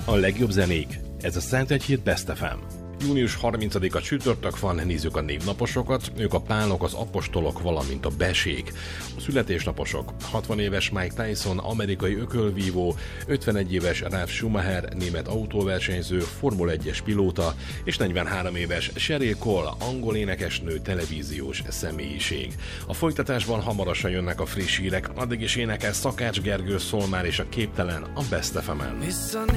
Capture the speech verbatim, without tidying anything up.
A legjobb zenék. Ez a Szent Egy Hét Best ef em. június harmincadika csütörtök van, nézzük a névnaposokat. Ők a pálok, az apostolok, valamint a besék. A születésnaposok: hatvan éves Mike Tyson, amerikai ökölvívó, ötvenegy éves Ralf Schumacher, német autóversenyző, Formula egyes pilóta, és negyvenhárom éves Sheryl Cole, angol énekesnő, televíziós személyiség. A folytatásban hamarosan jönnek a friss hírek, addig is énekel Szakács Gergő, Szolmár és a Képtelen a Best ef emen.